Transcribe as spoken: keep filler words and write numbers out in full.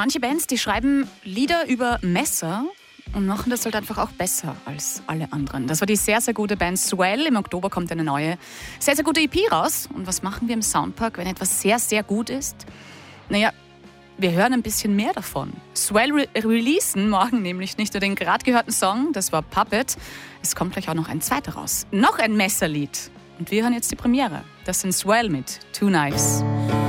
manche Bands, die schreiben Lieder über Messer und machen das halt einfach auch besser als alle anderen. Das war die sehr, sehr gute Band Swell. Im Oktober kommt eine neue, sehr, sehr gute E P raus. Und was machen wir im Soundpark, wenn etwas sehr, sehr gut ist? Naja, wir hören ein bisschen mehr davon. Swell re- releasen morgen nämlich nicht nur den gerade gehörten Song, das war Puppet. Es kommt gleich auch noch ein zweiter raus. Noch ein Messerlied. Und wir hören jetzt die Premiere. Das sind Swell mit Two Knives.